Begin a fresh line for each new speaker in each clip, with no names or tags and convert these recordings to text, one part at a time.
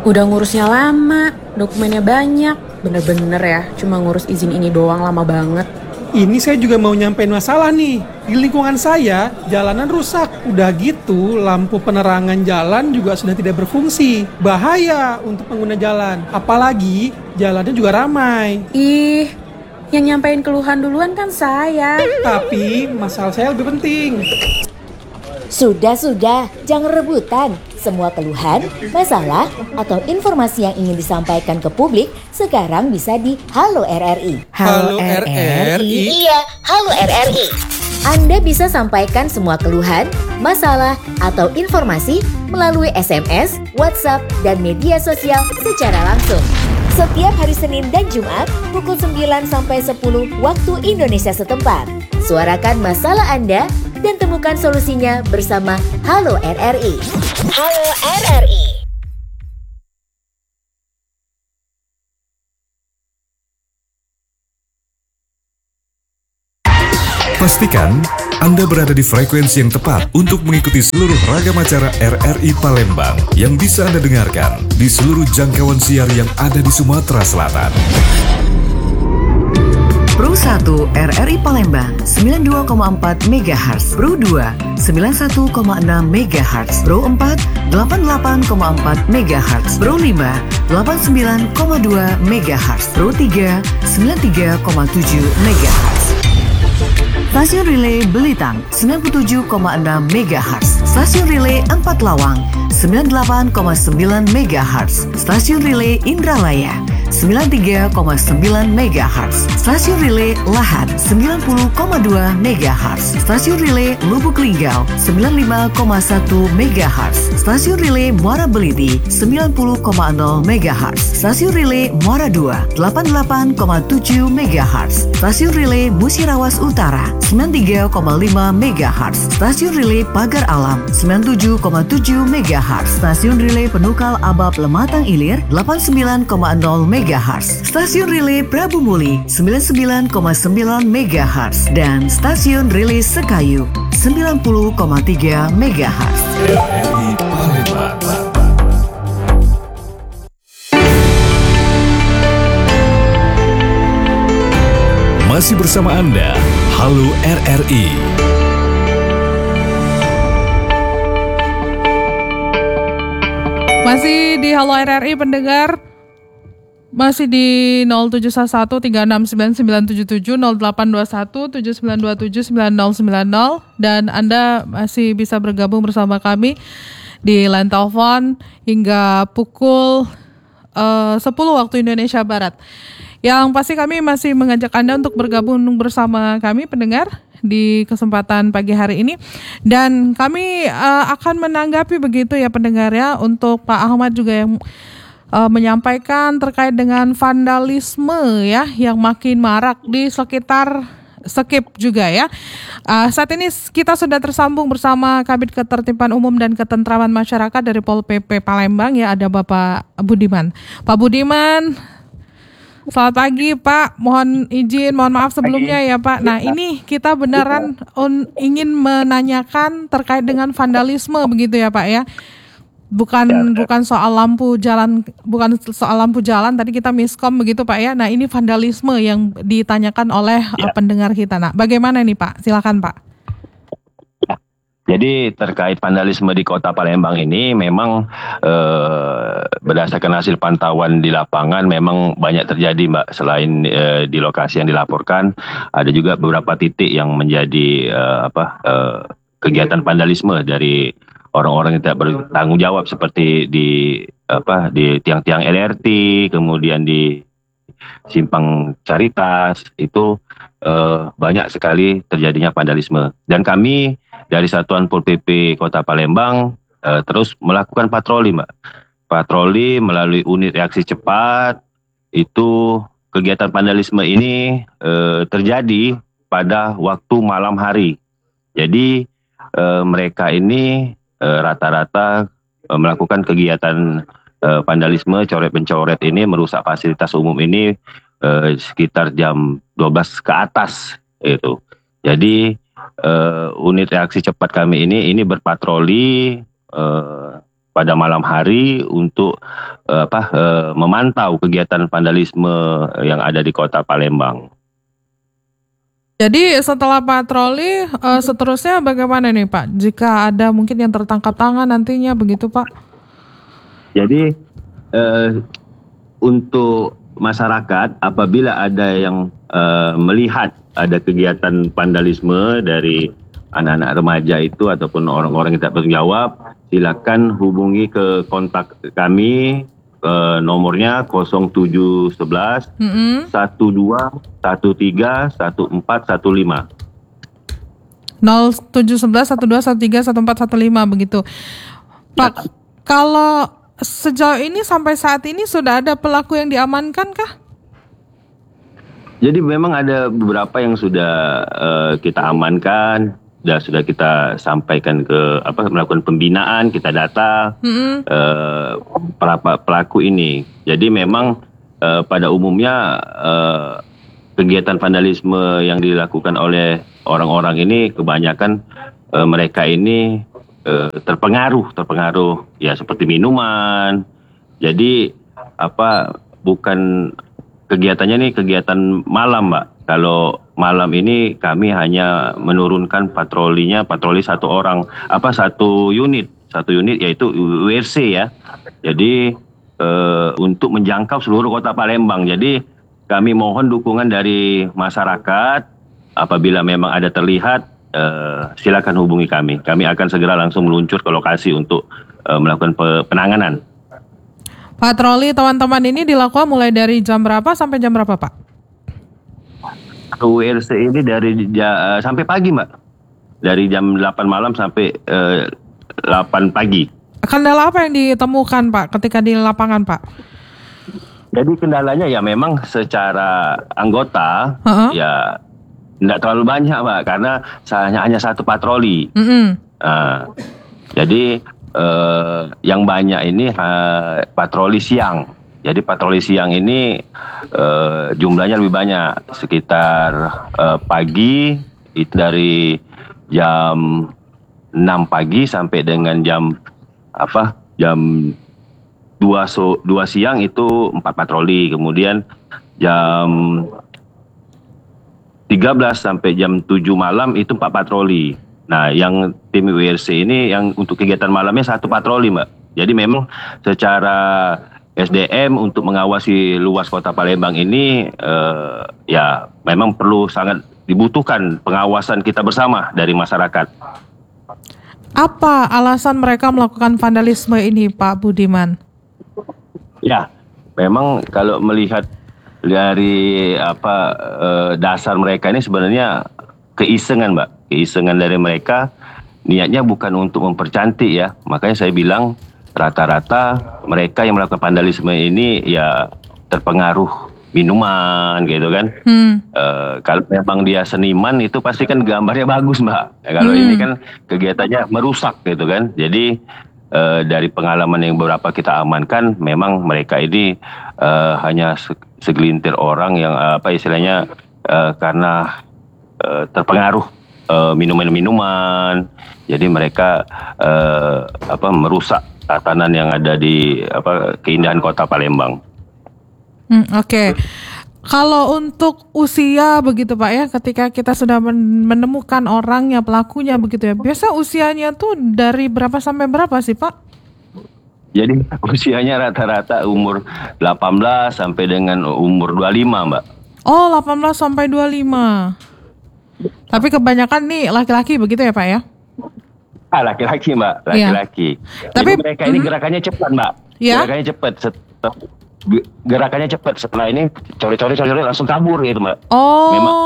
Udah ngurusnya lama, dokumennya banyak. Bener-bener ya, cuma ngurus izin ini doang lama banget.
Ini saya juga mau nyampein masalah nih. Di lingkungan saya, jalanan rusak. Udah gitu, lampu penerangan jalan juga sudah tidak berfungsi. Bahaya untuk pengguna jalan. Apalagi, jalannya juga ramai.
Ih, yang nyampein keluhan duluan kan saya.
Tapi, masalah saya lebih penting.
Sudah, jangan rebutan. Semua keluhan, masalah, atau informasi yang ingin disampaikan ke publik sekarang bisa di Halo RRI.
Halo RRI?
Iya, Halo RRI. Anda bisa sampaikan semua keluhan, masalah, atau informasi melalui SMS, WhatsApp, dan media sosial secara langsung. Setiap hari Senin dan Jumat pukul 9 sampai 10 waktu Indonesia setempat. Suarakan masalah Anda dan temukan solusinya bersama Halo RRI. Halo RRI.
Pastikan Anda berada di frekuensi yang tepat untuk mengikuti seluruh ragam acara RRI Palembang yang bisa Anda dengarkan di seluruh jangkauan siar yang ada di Sumatera Selatan.
Pro 1 RRI Palembang 92,4 MHz, Pro 2 91,6 MHz, Pro 4 88,4 MHz, Pro 5 89,2 MHz, Pro 3 93,7 MHz. Stasiun Relay Belitang 97,6 MHz, Stasiun Relay 4 Lawang 98,9 MHz, Stasiun Relay Indralaya 93,9 MHz, Stasiun Relay Lahat 90,2 MHz, Stasiun Relay Lubuk Linggau 95,1 MHz, Stasiun Relay Muara Beliti 90,0 MHz, Stasiun Relay Muara 2 88,7 MHz, Stasiun Relay Musirawas Utara 93,5 MHz, Stasiun Relay Pagar Alam 97,7 MHz, Stasiun Relay Penukal Abab Lematang Ilir 89,0 MHz, Stasiun Relay Prabu Muli 99,9 MHz, dan Stasiun Relay Sekayu 90,3 MHz.
RRI Palembang. Masih bersama Anda, Halo RRI.
Masih di Halo RRI pendengar, masih di 0711 369977, 0821 7927 9090, dan Anda masih bisa bergabung bersama kami di line telepon hingga pukul 10 waktu Indonesia Barat. Yang pasti kami masih mengajak Anda untuk bergabung bersama kami pendengar di kesempatan pagi hari ini, dan kami akan menanggapi begitu ya pendengar ya, untuk Pak Ahmad juga yang menyampaikan terkait dengan vandalisme ya yang makin marak di sekitar Sekip juga ya. Saat ini kita sudah tersambung bersama Kabid Ketertiban Umum dan Ketentraman Masyarakat dari Pol PP Palembang ya, ada Bapak Budiman. Pak Budiman, selamat pagi Pak, mohon maaf sebelumnya ya Pak. Nah ini kita beneran ingin menanyakan terkait dengan vandalisme begitu ya Pak ya. Bukan soal lampu jalan, tadi kita miskom begitu Pak ya. Nah ini vandalisme yang ditanyakan oleh pendengar kita. Nah bagaimana nih Pak? Silakan Pak.
Jadi terkait vandalisme di Kota Palembang ini memang berdasarkan hasil pantauan di lapangan memang banyak terjadi Mbak. Selain di lokasi yang dilaporkan, ada juga beberapa titik yang menjadi kegiatan vandalisme dari orang-orang yang tidak bertanggung jawab, seperti di tiang-tiang LRT, kemudian di Simpang Caritas, itu banyak sekali terjadinya vandalisme. Dan kami dari Satuan Pol PP Kota Palembang terus melakukan patroli Mbak. Patroli melalui unit reaksi cepat. Itu kegiatan vandalisme ini terjadi pada waktu malam hari. Jadi mereka ini rata-rata melakukan kegiatan vandalisme, coret-mencoret ini, merusak fasilitas umum ini sekitar jam 12 ke atas itu. Jadi unit reaksi cepat kami ini berpatroli pada malam hari untuk memantau kegiatan vandalisme yang ada di Kota Palembang.
Jadi setelah patroli, seterusnya bagaimana nih Pak? Jika ada mungkin yang tertangkap tangan nantinya begitu Pak?
Jadi untuk masyarakat apabila ada yang melihat ada kegiatan vandalisme dari anak-anak remaja itu ataupun orang-orang yang tidak bertanggung jawab, silakan hubungi ke kontak kami. Nomornya 0711 12 13 1415.
0711 12 13 1415 begitu. Pak, kalau sejauh ini sampai saat ini sudah ada pelaku yang diamankan kah?
Jadi memang ada beberapa yang sudah kita amankan, sudah kita sampaikan melakukan pembinaan, kita data pelaku ini. Jadi memang pada umumnya kegiatan vandalisme yang dilakukan oleh orang-orang ini kebanyakan mereka ini terpengaruh ya seperti minuman. Jadi bukan kegiatannya nih kegiatan malam, Mbak. Kalau malam ini kami hanya menurunkan patroli satu unit yaitu WRC ya. Jadi untuk menjangkau seluruh Kota Palembang. Jadi kami mohon dukungan dari masyarakat. Apabila memang ada terlihat, silakan hubungi kami. Kami akan segera langsung meluncur ke lokasi untuk melakukan penanganan.
Patroli teman-teman ini dilakukan mulai dari jam berapa sampai jam berapa Pak?
WRC ini sampai pagi, Mbak. Dari jam 8 malam sampai 8 pagi.
Kendala apa yang ditemukan Pak ketika di lapangan Pak?
Jadi kendalanya ya memang secara anggota ya tidak terlalu banyak, Mbak, karena hanya satu patroli. Jadi yang banyak ini patroli siang. Jadi patroli siang ini jumlahnya lebih banyak, sekitar pagi itu dari jam 6 pagi sampai dengan jam 2 siang itu 4 patroli, kemudian jam 13 sampai jam 7 malam itu 4 patroli. Nah, yang tim WRC ini yang untuk kegiatan malamnya 1 patroli, Mbak. Jadi memang secara SDM untuk mengawasi luas Kota Palembang ini ya memang perlu sangat dibutuhkan pengawasan kita bersama dari masyarakat.
Apa alasan mereka melakukan vandalisme ini, Pak Budiman?
Ya, memang kalau melihat dari dasar mereka ini sebenarnya keisengan, Mbak. Keisengan dari mereka niatnya bukan untuk mempercantik ya. Makanya saya bilang rata-rata mereka yang melakukan vandalisme ini ya terpengaruh minuman gitu kan. Kalau memang dia seniman itu pasti kan gambarnya bagus, Mbak. Kalau ini kan kegiatannya merusak gitu kan. Jadi dari pengalaman yang beberapa kita amankan, memang mereka ini hanya segelintir orang yang istilahnya karena terpengaruh minuman-minuman. Jadi mereka merusak tatanan yang ada di keindahan Kota Palembang.
Oke. Kalau untuk usia begitu Pak ya, ketika kita sudah menemukan orangnya, pelakunya begitu ya, biasa usianya tuh dari berapa sampai berapa sih Pak?
Jadi usianya rata-rata umur 18 sampai dengan umur 25, Mbak.
Oh, 18 sampai 25. Tapi kebanyakan nih laki-laki begitu ya Pak ya?
Laki-laki, Mbak, laki-laki.
Ya. Tapi
jadi mereka ini gerakannya cepat, Mbak. Ya? Gerakannya cepat. Setelah ini coret-coret langsung kabur gitu, Mbak.
Oh.
Memang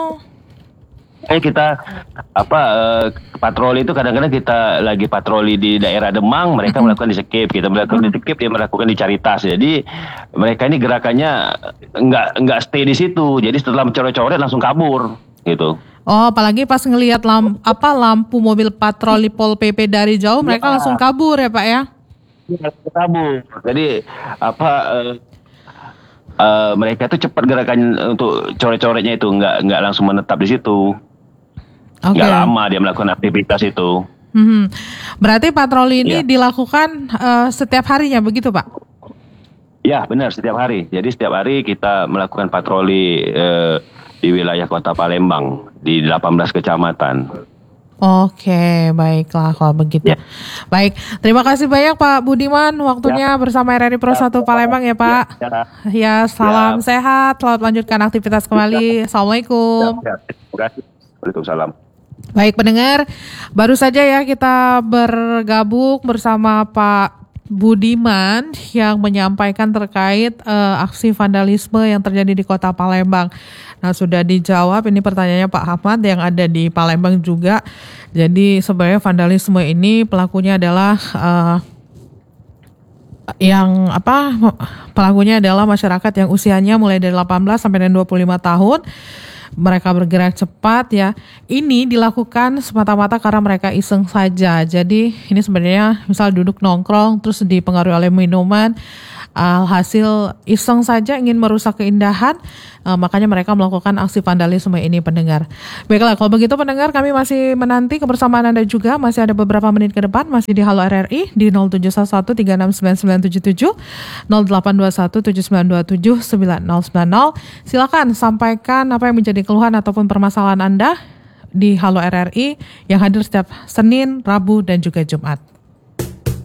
kita patroli itu kadang-kadang kita lagi patroli di daerah Demang, mereka melakukan di Sekip, kita melakukan di Sekip, dia melakukan di Caritas. Jadi mereka ini gerakannya enggak stay di situ. Jadi setelah mencoret-coret langsung kabur gitu.
Oh, apalagi pas ngelihat lampu mobil patroli Pol PP dari jauh, mereka langsung kabur ya Pak ya?
Kabur. Jadi mereka itu cepat gerakan untuk coret-coretnya itu, nggak langsung menetap di situ. Nggak lama dia melakukan aktivitas itu.
Berarti patroli ini
Iya.
dilakukan setiap harinya begitu Pak?
Ya, benar, setiap hari. Jadi setiap hari kita melakukan patroli di wilayah Kota Palembang di 18 kecamatan.
Oke, baiklah kalau begitu.
Ya.
Baik, terima kasih banyak Pak Budiman waktunya bersama RRI Pro 1 Palembang ya Pak. Ya, salam sehat, selamat lanjutkan aktivitas kembali. Assalamualaikum.
Terima kasih. Waalaikumsalam.
Baik pendengar, baru saja ya kita bergabung bersama Pak Budiman yang menyampaikan terkait aksi vandalisme yang terjadi di Kota Palembang. Nah, sudah dijawab ini pertanyaannya Pak Ahmad yang ada di Palembang juga. Jadi sebenarnya vandalisme ini pelakunya adalah pelakunya adalah masyarakat yang usianya mulai dari 18 sampai dengan 25 tahun. Mereka bergerak cepat ya. Ini dilakukan semata-mata karena mereka iseng saja. Jadi ini sebenarnya misal duduk nongkrong terus dipengaruhi oleh minuman, alhasil iseng saja ingin merusak keindahan, makanya mereka melakukan aksi vandalisme ini pendengar. Baiklah, kalau begitu pendengar kami masih menanti kebersamaan Anda juga. Masih ada beberapa menit ke depan masih di Halo RRI di 0711 369977, 0821 7927 9090. Silakan sampaikan apa yang menjadi keluhan ataupun permasalahan Anda di Halo RRI yang hadir setiap Senin, Rabu dan juga Jumat.